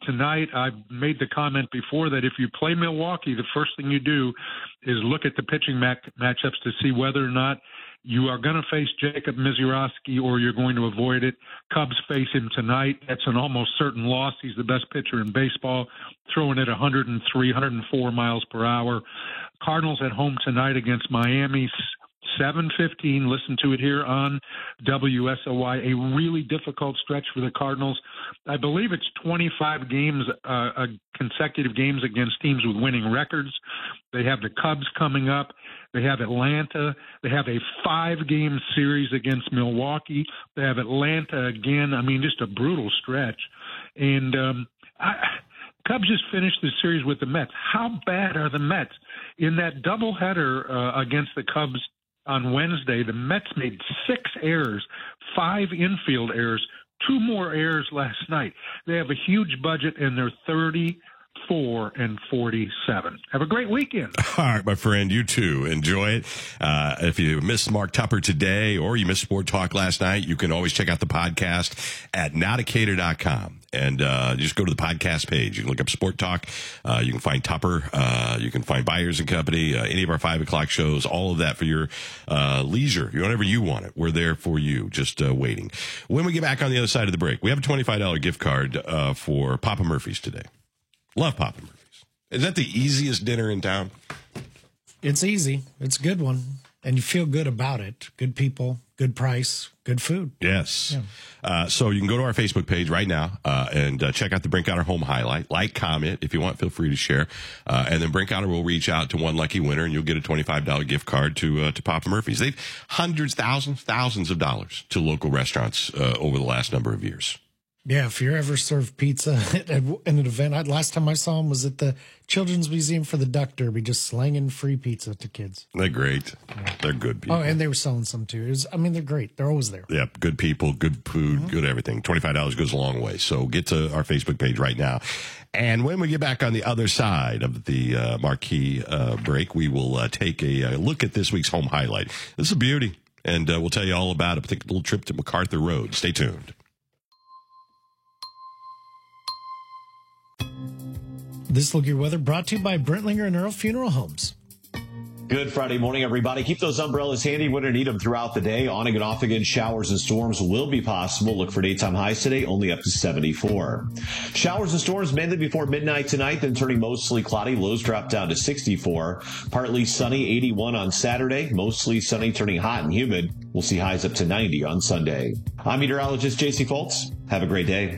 tonight. I've made the comment before that if you play Milwaukee, the first thing you do is look at the pitching matchups to see whether or not you are going to face Jacob Misiorowski or you're going to avoid it. Cubs face him tonight. That's an almost certain loss. He's the best pitcher in baseball, throwing at 103, 104 miles per hour. Cardinals at home tonight against Miami, 7:15. Listen to it here on WSOY. A really difficult stretch for the Cardinals. I believe it's 25 games, consecutive games against teams with winning records. They have the Cubs coming up. They have Atlanta. They have a 5-game series against Milwaukee. They have Atlanta again. I mean, just a brutal stretch. And Cubs just finished the series with the Mets. How bad are the Mets? In that doubleheader against the Cubs on Wednesday, the Mets made 6 errors, 5 infield errors, 2 more errors last night. They have a huge budget, and they're 34-47. Have a great weekend. All right, my friend, you too. Enjoy it. If you missed Mark Tupper today or you missed Sport Talk last night, you can always check out the podcast at nowdecatur.com. And just go to the podcast page. You can look up Sport Talk. You can find Tupper. You can find Byers and Company, any of our 5 o'clock shows, all of that for your leisure. Whenever you want it, we're there for you, just waiting. When we get back on the other side of the break, we have a $25 gift card for Papa Murphy's today. Love Papa Murphy's. Is that the easiest dinner in town? It's easy. It's a good one. And you feel good about it. Good people, good price, good food. Yes. Yeah. So you can go to our Facebook page right now and check out the Brinkotter Home Highlight. Like, comment. If you want, feel free to share. And then Brinkotter will reach out to one lucky winner, and you'll get a $25 gift card to Papa Murphy's. They've hundreds, thousands of dollars to local restaurants over the last number of years. Yeah, if you're ever served pizza at an event, last time I saw them was at the Children's Museum for the Duck Derby, just slanging free pizza to kids. They're great. Yeah. They're good people. Oh, and they were selling some too. They're great. They're always there. Yep, good people, good food, good everything. $25 goes a long way. So get to our Facebook page right now. And when we get back on the other side of the marquee break, we will take a look at this week's home highlight. This is a beauty, and we'll tell you all about it. Take a little trip to MacArthur Road. Stay tuned. This Look Your Weather brought to you by Brentlinger and Earl Funeral Homes. Good Friday morning, everybody. Keep those umbrellas handy when you need them throughout the day. On and off again, showers and storms will be possible. Look for daytime highs today, only up to 74. Showers and storms mainly before midnight tonight, then turning mostly cloudy. Lows drop down to 64. Partly sunny, 81 on Saturday. Mostly sunny, turning hot and humid. We'll see highs up to 90 on Sunday. I'm meteorologist J.C. Foltz. Have a great day.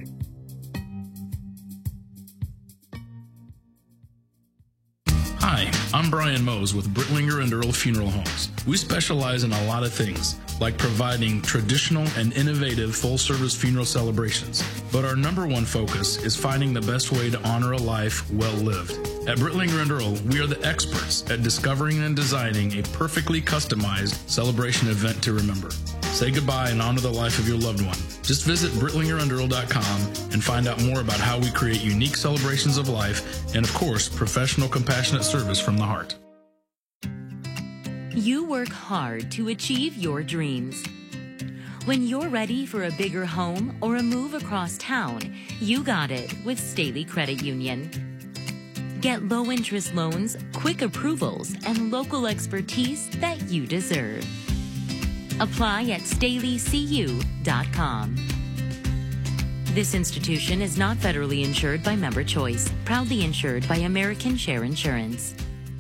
Hi, I'm Brian Mose with Brittlinger and Earl Funeral Homes. We specialize in a lot of things, like providing traditional and innovative full-service funeral celebrations. But our number one focus is finding the best way to honor a life well lived. At Brittlinger and Earl, we are the experts at discovering and designing a perfectly customized celebration event to remember. Say goodbye and honor the life of your loved one. Just visit BrittlingerandEarl.com and find out more about how we create unique celebrations of life and, of course, professional, compassionate service from the heart. You work hard to achieve your dreams. When you're ready for a bigger home or a move across town, you got it with Staley Credit Union. Get low-interest loans, quick approvals, and local expertise that you deserve. Apply at StaleyCU.com. This institution is not federally insured by Member Choice, proudly insured by American Share Insurance.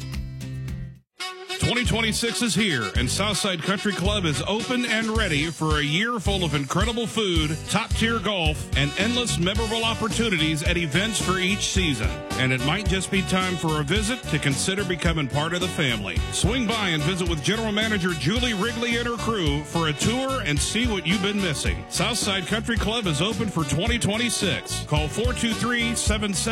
2026 is here, and Southside Country Club is open and ready for a year full of incredible food, top-tier golf, and endless memorable opportunities at events for each season. And it might just be time for a visit to consider becoming part of the family. Swing by and visit with General Manager Julie Wrigley and her crew for a tour and see what you've been missing. Southside Country Club is open for 2026. Call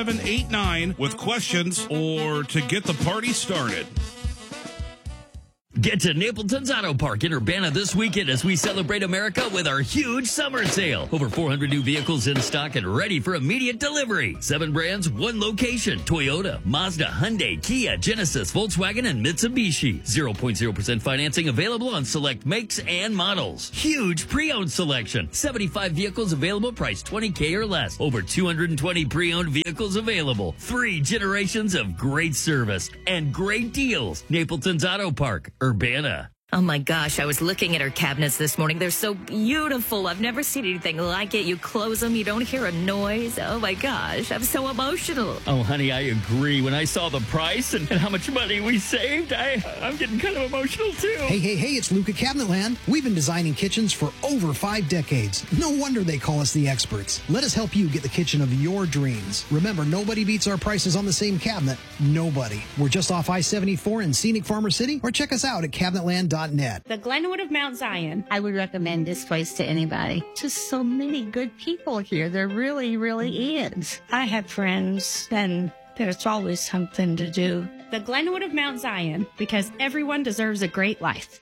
423-7789 with questions or to get the party started. Get to Napleton's Auto Park in Urbana this weekend as we celebrate America with our huge summer sale. Over 400 new vehicles in stock and ready for immediate delivery. 7 brands, 1 location. Toyota, Mazda, Hyundai, Kia, Genesis, Volkswagen, and Mitsubishi. 0% financing available on select makes and models. Huge pre-owned selection. 75 vehicles available, priced $20K or less. Over 220 pre-owned vehicles available. 3 generations of great service and great deals. Napleton's Auto Park, Urbana. Oh my gosh, I was looking at her cabinets this morning. They're so beautiful. I've never seen anything like it. You close them, you don't hear a noise. Oh my gosh, I'm so emotional. Oh, honey, I agree. When I saw the price and how much money we saved, I'm getting kind of emotional too. Hey, it's Luke at Cabinetland. We've been designing kitchens for over 5 decades. No wonder they call us the experts. Let us help you get the kitchen of your dreams. Remember, nobody beats our prices on the same cabinet. Nobody. We're just off I-74 in scenic Farmer City, or check us out at cabinetland.net. The Glenwood of Mount Zion. I would recommend this place to anybody. Just so many good people here. There really, really is. I have friends, and there's always something to do. The Glenwood of Mount Zion, because everyone deserves a great life.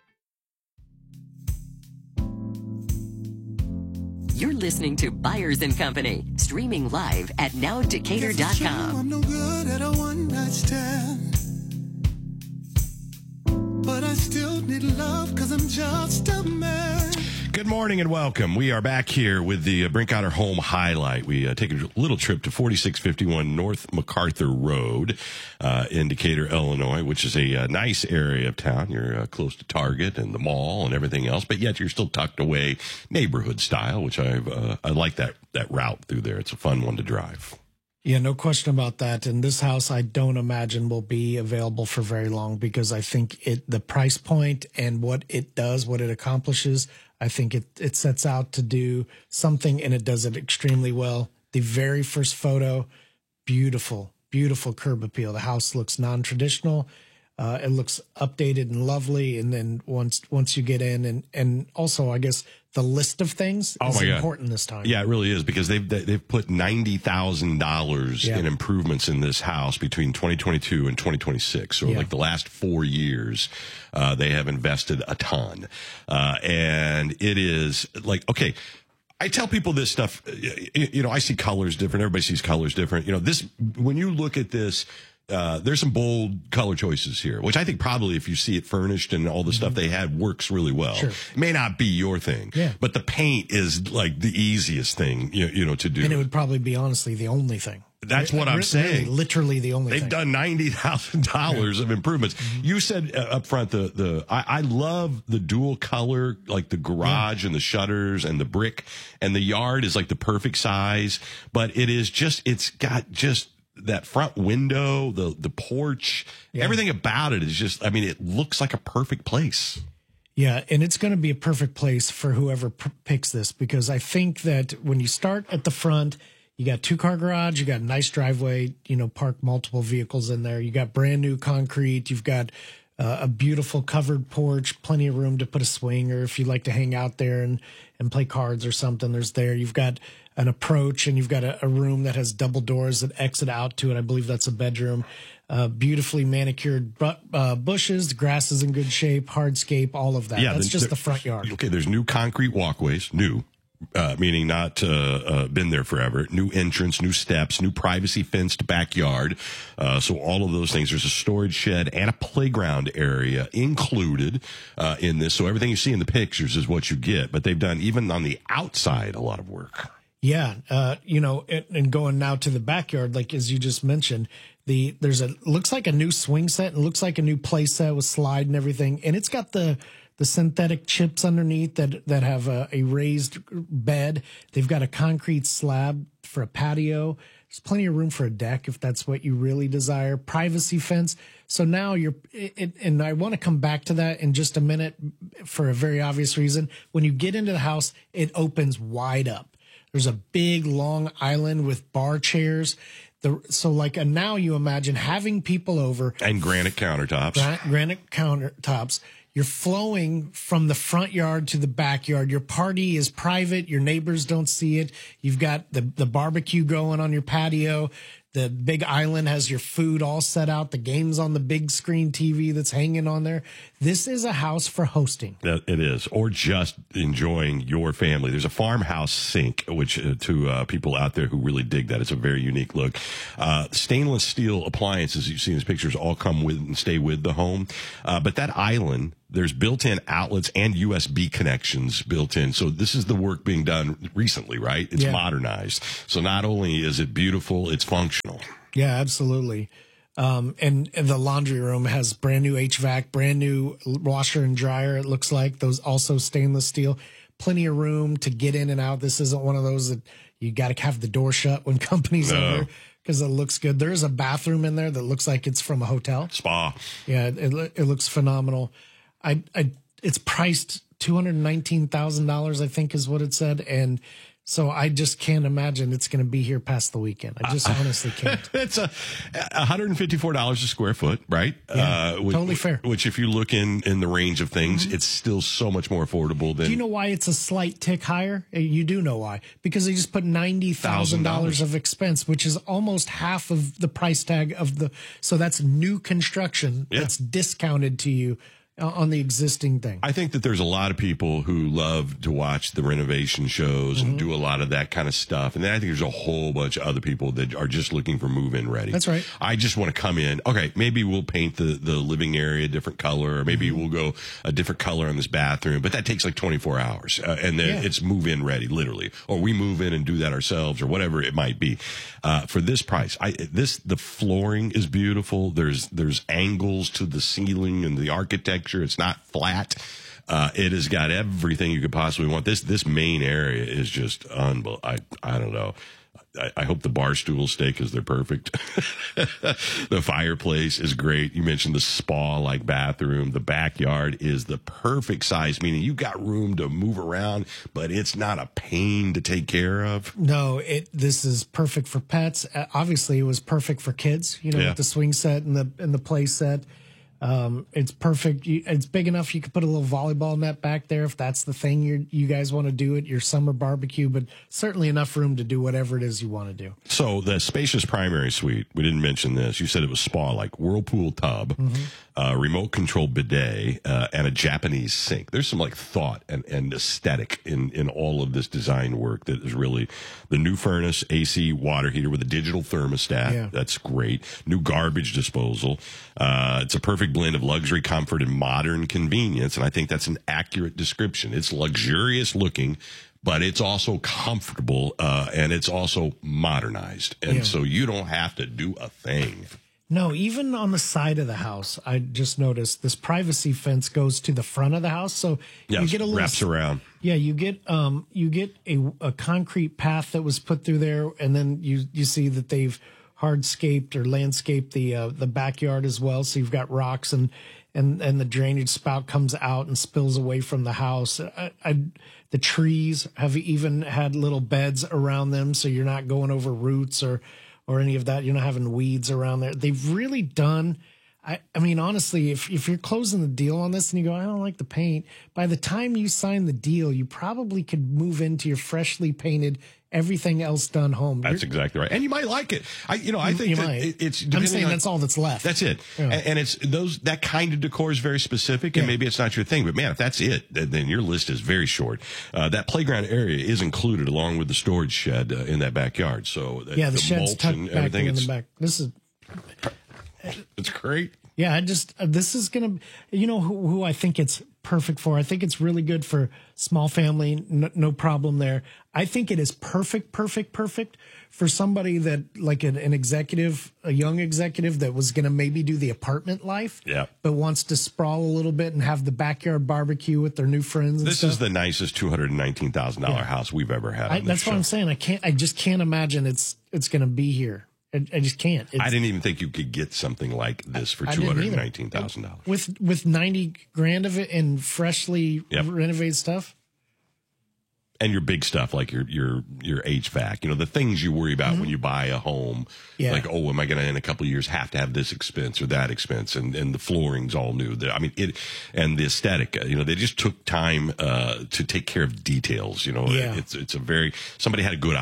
You're listening to Byers and Company, streaming live at nowdecatur.com. I'm no good at a one-night stand, but I still need love because I'm just a man. Good morning and welcome. We are back here with the Brinkotter Home Highlight. We take a little trip to 4651 North MacArthur Road in Decatur, Illinois, which is a nice area of town. You're close to Target and the mall and everything else, but yet you're still tucked away neighborhood style, which I like that route through there. It's a fun one to drive. Yeah, no question about that. And this house, I don't imagine will be available for very long because I think the price point and what it does, what it accomplishes, I think it sets out to do something, and it does it extremely well. The very first photo, beautiful, beautiful curb appeal. The house looks non-traditional. It looks updated and lovely. And then once you get in, and also, I guess, the list of things is important this time. Yeah, it really is, because they've put $90,000 in improvements in this house between 2022 and 2026. So like the last 4 years, they have invested a ton. And it is like, okay, I tell people this stuff, I see colors different. Everybody sees colors different. When you look at this, there's some bold color choices here, which I think probably if you see it furnished and all the stuff they had works really well. Sure. It may not be your thing, but the paint is like the easiest thing, to do. And it would probably be honestly the only thing. That's what I'm saying. Really, literally the only thing. They've done $90,000 of improvements. You said up front, I love the dual color, like the garage and the shutters and the brick, and the yard is like the perfect size, but it's got that front window, the porch, everything about it is just, it looks like a perfect place. Yeah, and it's going to be a perfect place for whoever picks this, because I think that when you start at the front, you got 2-car garage, you got a nice driveway, park multiple vehicles in there. You got brand new concrete. You've got a beautiful covered porch, plenty of room to put a swing, or if you like to hang out there and play cards or something, there's there. You've got an approach, and you've got a room that has double doors that exit out to it. I believe that's a bedroom. Beautifully manicured bushes, the grass is in good shape, hardscape, all of that. Yeah, that's just the front yard. Okay, there's new concrete walkways, meaning not been there forever. New entrance, new steps, new privacy fenced backyard. So all of those things. There's a storage shed and a playground area included in this. So everything you see in the pictures is what you get. But they've done, even on the outside, a lot of work. Yeah, and going now to the backyard, like as you just mentioned, looks like a new swing set, and looks like a new play set with slide and everything, and it's got the synthetic chips underneath that have a raised bed. They've got a concrete slab for a patio. There's plenty of room for a deck if that's what you really desire. Privacy fence. So now and I want to come back to that in just a minute for a very obvious reason. When you get into the house, it opens wide up. There's a big long island with bar chairs. Now you imagine having people over. And granite countertops. Granite countertops. You're flowing from the front yard to the backyard. Your party is private. Your neighbors don't see it. You've got the barbecue going on your patio. The big island has your food all set out. The game's on the big screen TV that's hanging on there. This is a house for hosting. It is, or just enjoying your family. There's a farmhouse sink, which to people out there who really dig that, it's a very unique look. Stainless steel appliances you see in these pictures all come with and stay with the home. But that island, there's built-in outlets and USB connections built in. So this is the work being done recently, right? It's modernized. So not only is it beautiful, it's functional. Yeah, absolutely. And the laundry room has brand new HVAC, brand new washer and dryer. It looks like those also stainless steel, plenty of room to get in and out. This isn't one of those that you got to have the door shut when company's over because it looks good. There is a bathroom in there that looks like it's from a hotel. Spa. Yeah, it looks phenomenal. It's priced $219,000, I think is what it said. And so I just can't imagine it's going to be here past the weekend. I just honestly can't. It's $154 a square foot, right? Yeah, totally fair. Which if you look in the range of things, it's still so much more affordable than. Do you know why it's a slight tick higher? You do know why. Because they just put $90,000 of expense, which is almost half of the price tag of so that's new construction that's discounted to you on the existing thing. I think that there's a lot of people who love to watch the renovation shows and do a lot of that kind of stuff. And then I think there's a whole bunch of other people that are just looking for move-in ready. That's right. I just want to come in. Okay, maybe we'll paint the living area a different color, or maybe we'll go a different color on this bathroom. But that takes like 24 hours. And then it's move-in ready, literally. Or we move in and do that ourselves or whatever it might be. For this price, the flooring is beautiful. There's angles to the ceiling and the architecture. It's not flat. It has got everything you could possibly want. This main area is just unbelievable. I don't know. I hope the bar stools stay because they're perfect. The fireplace is great. You mentioned the spa-like bathroom. The backyard is the perfect size, meaning you got room to move around, but it's not a pain to take care of. No, this is perfect for pets. Obviously, it was perfect for kids, with the swing set and the play set. It's perfect. It's big enough you could put a little volleyball net back there if that's the thing you guys want to do at your summer barbecue, but certainly enough room to do whatever it is you want to do. So the spacious primary suite, we didn't mention this. You said it was spa, like whirlpool tub, remote control bidet, and a Japanese sink. There's some like thought and aesthetic in all of this design work that is really the new furnace, AC, water heater with a digital thermostat. Yeah. That's great. New garbage disposal. It's a perfect blend of luxury, comfort, and modern convenience. And I think that's an accurate description. It's luxurious looking, but it's also comfortable, and it's also modernized. And so you don't have to do a thing. No, even on the side of the house, I just noticed this privacy fence goes to the front of the house. So you get a little wraps around. Yeah, you get a concrete path that was put through there, and then you see that they've hardscaped or landscaped the backyard as well. So you've got rocks and the drainage spout comes out and spills away from the house. The trees have even had little beds around them, so you're not going over roots or any of that. You're not having weeds around there. They've really done. I mean, honestly, if you're closing the deal on this and you go, I don't like the paint, by the time you sign the deal, you probably could move into your freshly painted, everything else done home. That's exactly right. And you might like it. I think it's. I'm saying that's all that's left. That's it. Yeah. And it's that kind of decor is very specific, and maybe it's not your thing. But man, if that's it, then your list is very short. That playground area is included along with the storage shed in that backyard. So the shed's tucked back in the back. It's great. Yeah, this is going to, who I think it's perfect for. I think it's really good for small family. No problem there. I think it is perfect for somebody that like an executive, a young executive that was going to maybe do the apartment life, but wants to sprawl a little bit and have the backyard barbecue with their new friends. This is the nicest $219,000 house we've ever had. That's what I'm saying. I just can't imagine it's going to be here. I just can't. I didn't even think you could get something like this for $219,000 with $90,000 of it in freshly renovated stuff. And your big stuff like your HVAC, the things you worry about when you buy a home. Yeah. Like, am I going to in a couple of years have to have this expense or that expense? And the flooring's all new. And the aesthetic. They just took time to take care of details. It's somebody had a good eye.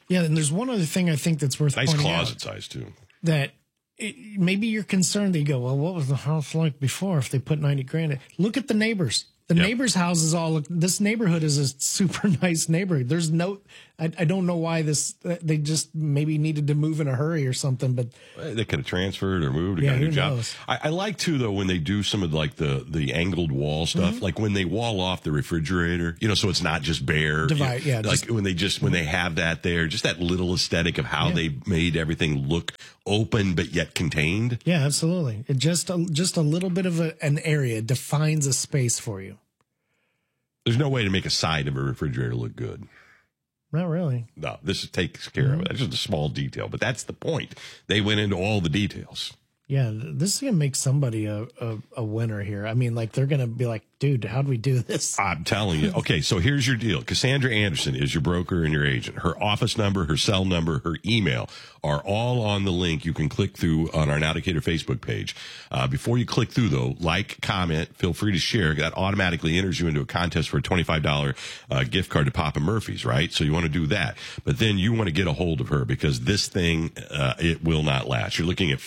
Yeah, and there's one other thing I think that's worth nice pointing closet out, size too. That maybe you're concerned that you go, well, what was the house like before if they put 90 grand in? Look at the neighbors. The neighbors' houses all look. This neighborhood is a super nice neighborhood. There's no, I don't know why they just maybe needed to move in a hurry or something, but they could have transferred or moved or got a new job. I like too though when they do some of like the angled wall stuff, like when they wall off the refrigerator, so it's not just bare. Like when they have that there, just that little aesthetic of how they made everything look open but yet contained. Yeah, absolutely. It just a little bit of an area defines a space for you. There's no way to make a side of a refrigerator look good. Not really. No, this takes care of it. That's just a small detail, but that's the point. They went into all the details. Yeah, this is going to make somebody a winner here. I mean, like, they're going to be like, dude, how'd we do this? I'm telling you. Okay, so here's your deal. Cassandra Anderson is your broker and your agent. Her office number, her cell number, her email are all on the link you can click through on our Now Decatur Facebook page. Before you click through, though, like, comment, feel free to share. That automatically enters you into a contest for a $25 gift card to Papa Murphy's, right? So you want to do that. But then you want to get a hold of her because this thing, it will not last. You're looking at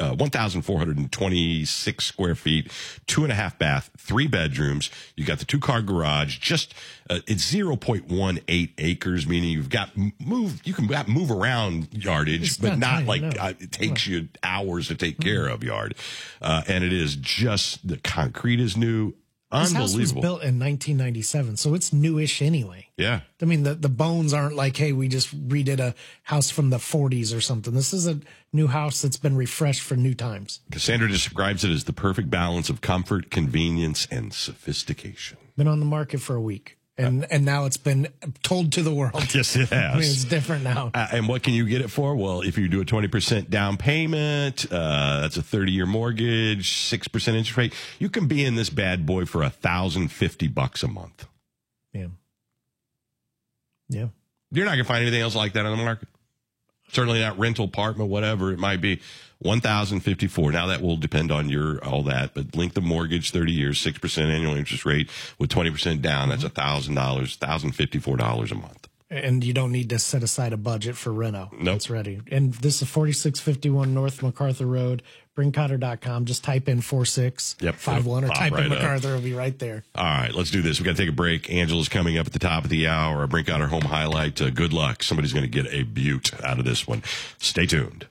1,426 square feet, 2.5 bath, 3 bedrooms. You got the 2-car garage. Just it's 0.18 acres, meaning you can move around yardage, but not like it takes you hours to take care of yard. And it is just the concrete is new. This Unbelievable. house was built in 1997, so it's newish anyway. Yeah. I mean, the bones aren't like, hey, we just redid a house from the 40s or something. This is a new house that's been refreshed for new times. Cassandra describes it as the perfect balance of comfort, convenience, and sophistication. Been on the market for a week. And now it's been told to the world. Yes, it has. I mean, it's different now. And what can you get it for? Well, if you do a 20% down payment, that's a 30-year mortgage, 6% interest rate. You can be in this bad boy for $1,050 a month. Yeah. Yeah. You're not going to find anything else like that on the market. Certainly not rental apartment, whatever it might be. $1,054. Now that will depend on all that, but length of mortgage, 30 years, 6% annual interest rate with 20% down. That's $1,000, $1,054 a month. And you don't need to set aside a budget for reno. Nope. It's ready. And this is 4651 North MacArthur Road, bringcotter.com. Just type in 4651 or type in MacArthur. It'll be right there. All right, let's do this. We got to take a break. Angela's coming up at the top of the hour. Our Brinkotter home highlight. Good luck. Somebody's going to get a beaut out of this one. Stay tuned.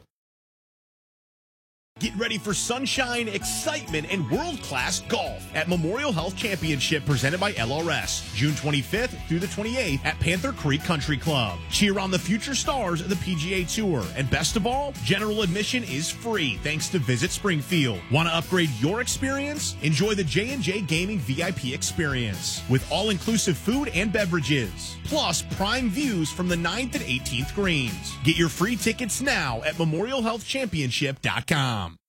Get ready for sunshine, excitement, and world-class golf at Memorial Health Championship presented by LRS, June 25th through the 28th at Panther Creek Country Club. Cheer on the future stars of the PGA Tour. And best of all, general admission is free thanks to Visit Springfield. Want to upgrade your experience? Enjoy the J&J Gaming VIP experience with all-inclusive food and beverages, plus prime views from the 9th and 18th greens. Get your free tickets now at memorialhealthchampionship.com.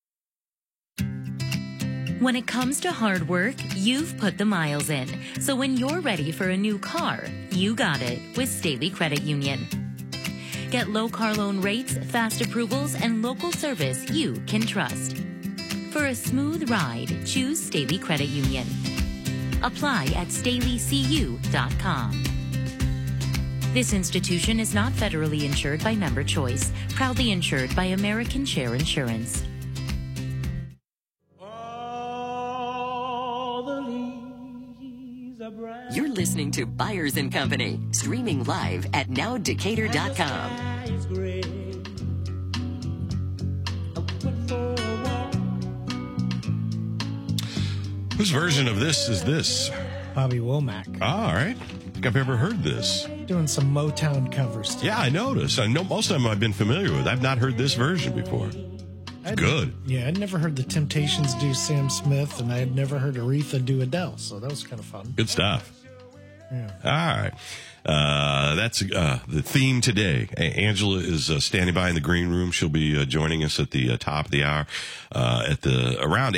When it comes to hard work, you've put the miles in. So when you're ready for a new car, you got it with Staley Credit Union. Get low car loan rates, fast approvals, and local service you can trust. For a smooth ride, choose Staley Credit Union. Apply at StaleyCU.com. This institution is not federally insured by Member Choice, proudly insured by American Share Insurance. You're listening to Byers & Company, streaming live at nowdecatur.com. Whose version of this is this? Bobby Womack. Oh, all right. I think I've ever heard this. Doing some Motown covers too. Yeah, I noticed. I know most of them I've been familiar with. I've not heard this version before. Good. Yeah, I'd never heard the Temptations do Sam Smith, and I had never heard Aretha do Adele, so that was kind of fun. Good stuff. Yeah. All right. That's the theme today. Angela is standing by in the green room. She'll be joining us at the top of the hour at around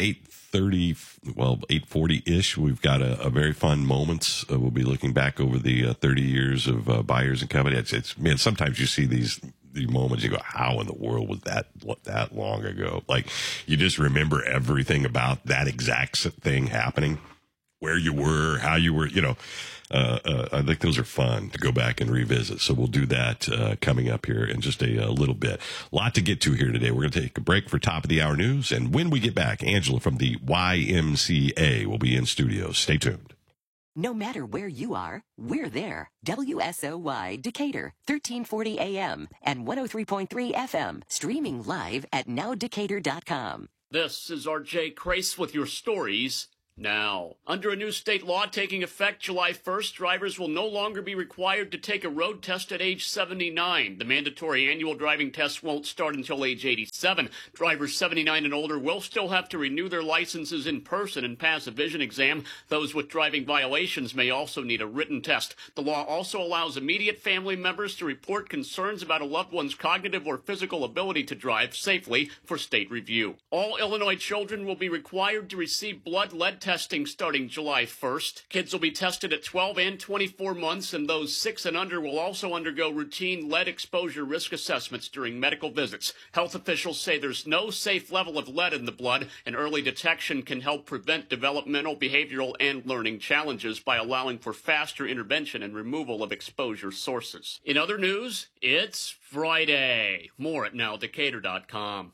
8:40-ish. We've got a very fun moments. We'll be looking back over the 30 years of Byers & Company. It's man, sometimes you see these moments, you go, how in the world was that long ago? Like, you just remember everything about that exact thing happening. where you were, how you were, I think those are fun to go back and revisit. So we'll do that coming up here in just a little bit. A lot to get to here today. We're going to take a break for top of the hour news. And when we get back, Angela from the YMCA will be in studio. Stay tuned. No matter where you are, we're there. WSOY Decatur, 1340 AM and 103.3 FM. Streaming live at nowdecatur.com. This is RJ Crace with your stories now. Under a new state law taking effect July 1st, drivers will no longer be required to take a road test at age 79. The mandatory annual driving test won't start until age 87. Drivers 79 and older will still have to renew their licenses in person and pass a vision exam. Those with driving violations may also need a written test. The law also allows immediate family members to report concerns about a loved one's cognitive or physical ability to drive safely for state review. All Illinois children will be required to receive blood lead testing starting July 1st. Kids will be tested at 12 and 24 months, and those 6 and under will also undergo routine lead exposure risk assessments during medical visits. Health officials say there's no safe level of lead in the blood, and early detection can help prevent developmental, behavioral, and learning challenges by allowing for faster intervention and removal of exposure sources. In other news, it's Friday. More at nowdecatur.com.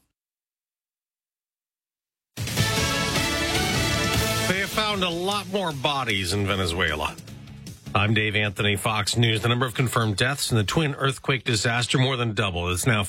They have found a lot more bodies in Venezuela. I'm Dave Anthony, Fox News. The number of confirmed deaths in the twin earthquake disaster more than doubled. It's now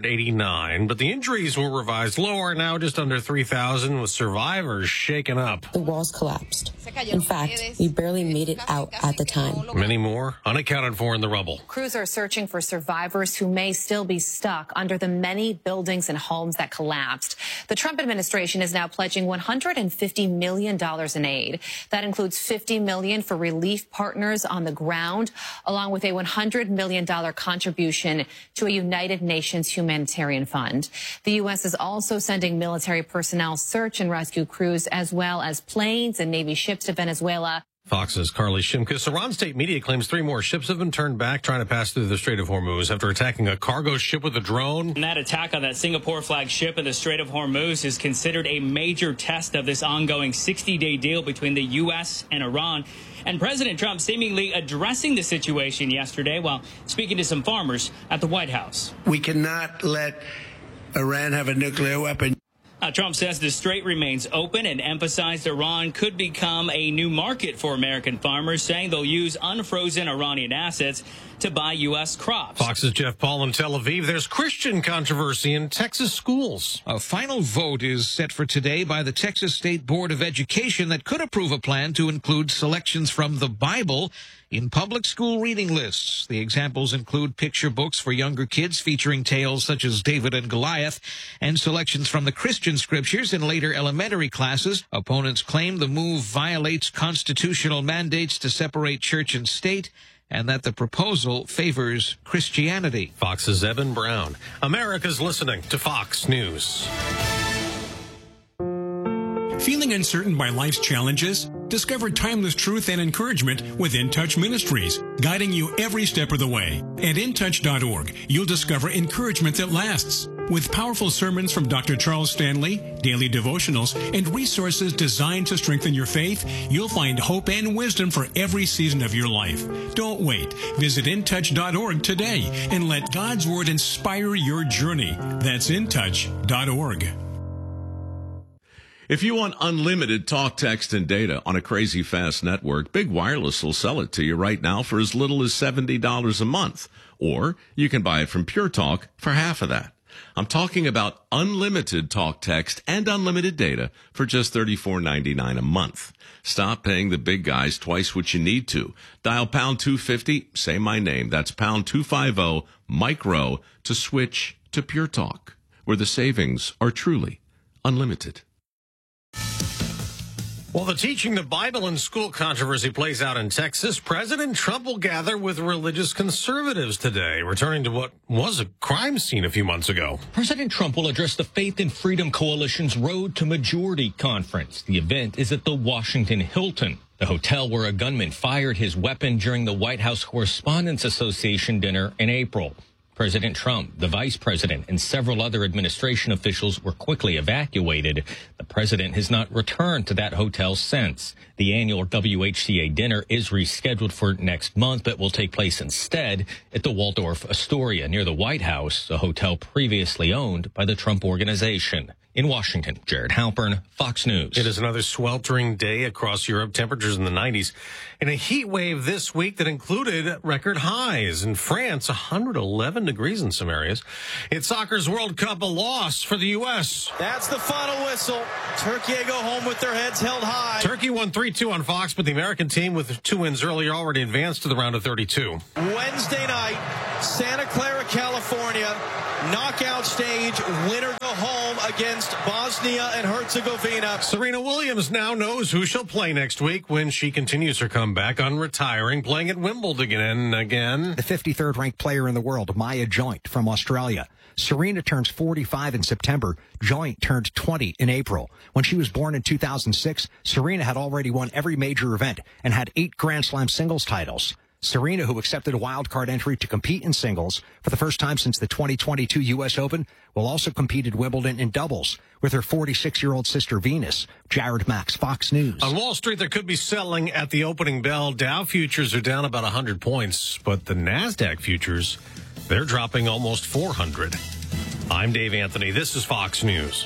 589, but the injuries were revised lower, now just under 3,000, with survivors shaken up. The walls collapsed. In fact, we barely made it out at the time. Many more unaccounted for in the rubble. Crews are searching for survivors who may still be stuck under the many buildings and homes that collapsed. The Trump administration is now pledging $150 million in aid. That includes $50 million for relief partners on the ground, along with a $100 million contribution to a United Nations humanitarian fund. The U.S. is also sending military personnel search and rescue crews, as well as planes and Navy ships to Venezuela. Fox's Carly Shimkus. Iran state media claims 3 more ships have been turned back trying to pass through the Strait of Hormuz after attacking a cargo ship with a drone. And that attack on that Singapore flag ship in the Strait of Hormuz is considered a major test of this ongoing 60-day deal between the U.S. and Iran. And President Trump seemingly addressing the situation yesterday while speaking to some farmers at the White House. We cannot let Iran have a nuclear weapon. Trump says the strait remains open and emphasized Iran could become a new market for American farmers, saying they'll use unfrozen Iranian assets to buy U.S. crops. Fox's Jeff Paul in Tel Aviv. There's Christian controversy in Texas schools. A final vote is set for today by the Texas State Board of Education that could approve a plan to include selections from the Bible in public school reading lists. The examples include picture books for younger kids featuring tales such as David and Goliath, and selections from the Christian scriptures in later elementary classes. Opponents claim the move violates constitutional mandates to separate church and state, and that the proposal favors Christianity. Fox's Evan Brown. America's listening to Fox News. Feeling uncertain by life's challenges? Discover timeless truth and encouragement with In Touch Ministries, guiding you every step of the way. At intouch.org, you'll discover encouragement that lasts. With powerful sermons from Dr. Charles Stanley, daily devotionals, and resources designed to strengthen your faith, you'll find hope and wisdom for every season of your life. Don't wait. Visit intouch.org today and let God's Word inspire your journey. That's intouch.org. If you want unlimited talk, text, and data on a crazy fast network, Big Wireless will sell it to you right now for as little as $70 a month. Or you can buy it from Pure Talk for half of that. I'm talking about unlimited talk, text, and unlimited data for just $34.99 a month. Stop paying the big guys twice what you need to. Dial pound 250, say my name. That's pound 250, micro, to switch to Pure Talk, where the savings are truly unlimited. While the teaching the Bible in school controversy plays out in Texas, President Trump will gather with religious conservatives today, returning to what was a crime scene a few months ago. President Trump will address the Faith and Freedom Coalition's Road to Majority conference. The event is at the Washington Hilton, the hotel where a gunman fired his weapon during the White House Correspondents Association dinner in April. President Trump, the vice president, and several other administration officials were quickly evacuated. The president has not returned to that hotel since. The annual WHCA dinner is rescheduled for next month, but will take place instead at the Waldorf Astoria near the White House, a hotel previously owned by the Trump Organization. In Washington, Jared Halpern, Fox News. It is another sweltering day across Europe. Temperatures in the 90s. And a heat wave this week that included record highs. In France, 111 degrees in some areas. In soccer's World Cup, a loss for the U.S. That's the final whistle. Turkey go home with their heads held high. Turkey won 3-2 on Fox, but the American team with 2 wins earlier already advanced to the round of 32. Wednesday night, Santa Clara, California, knockout stage, winner go home against Bosnia and Herzegovina. Serena Williams now knows who she'll play next week when she continues her comeback on retiring, playing at Wimbledon again. The 53rd ranked player in the world, Maya Joint from Australia. Serena turns 45 in September. Joint turned 20 in April. When she was born in 2006, Serena had already won every major event and had 8 Grand Slam singles titles. Serena, who accepted a wildcard entry to compete in singles for the first time since the 2022 U.S. Open, will also compete at Wimbledon in doubles with her 46-year-old sister Venus. Jared Max, Fox News. On Wall Street, there could be selling at the opening bell. Dow futures are down about 100 points, but the NASDAQ futures, they're dropping almost 400. I'm Dave Anthony. This is Fox News.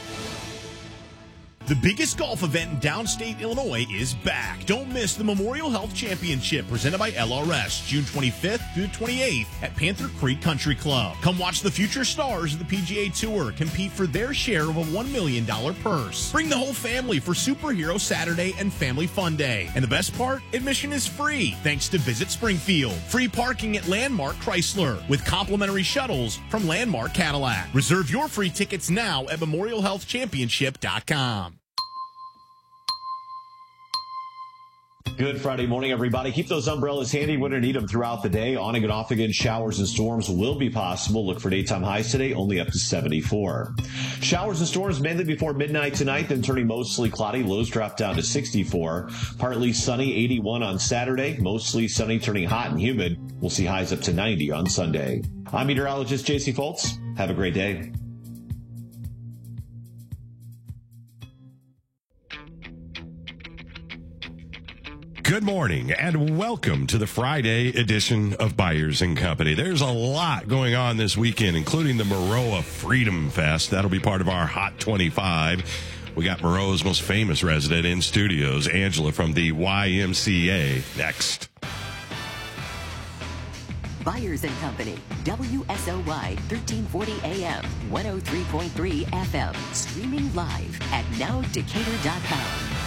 The biggest golf event in downstate Illinois is back. Don't miss the Memorial Health Championship presented by LRS, June 25th through the 28th at Panther Creek Country Club. Come watch the future stars of the PGA Tour compete for their share of a $1 million purse. Bring the whole family for Superhero Saturday and Family Fun Day. And the best part? Admission is free thanks to Visit Springfield. Free parking at Landmark Chrysler with complimentary shuttles from Landmark Cadillac. Reserve your free tickets now at memorialhealthchampionship.com. Good Friday morning, everybody. Keep those umbrellas handy when you need them throughout the day. On and off again, showers and storms will be possible. Look for daytime highs today, only up to 74. Showers and storms mainly before midnight tonight, then turning mostly cloudy. Lows drop down to 64. Partly sunny, 81 on Saturday. Mostly sunny, turning hot and humid. We'll see highs up to 90 on Sunday. I'm meteorologist J.C. Foltz. Have a great day. Good morning and welcome to the Friday edition of Byers and Company. There's a lot going on this weekend, including the Maroa Freedom Fest. That'll be part of our Hot 25. We got Maroa's most famous resident in studios, Angela from the YMCA, next. Byers and Company, WSOY 1340 AM, 103.3 FM, streaming live at nowdecatur.com.